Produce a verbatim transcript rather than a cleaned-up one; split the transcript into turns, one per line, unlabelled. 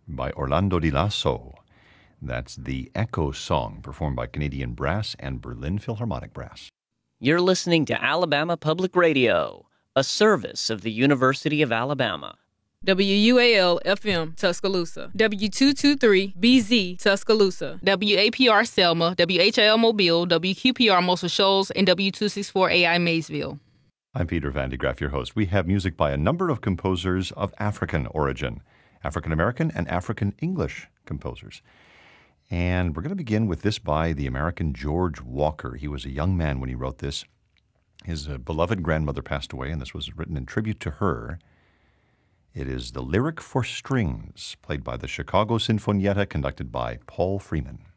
by Orlando Di Lasso. That's the Echo Song, performed by Canadian Brass and Berlin Philharmonic Brass.
You're listening to Alabama Public Radio, a service of the University of Alabama.
W U A L F M Tuscaloosa, W two twenty-three B Z Tuscaloosa,
W A P R Selma, W H I L Mobile, W Q P R Muscle Shoals, and W two sixty-four A I Maysville.
I'm Peter Van de Graaff, your host. We have music by a number of composers of African origin, African-American and African-English composers. And we're going to begin with this by the American George Walker. He was a young man when he wrote this. His uh, beloved grandmother passed away, and this was written in tribute to her. It is the Lyric for Strings, played by the Chicago Sinfonietta, conducted by Paul Freeman.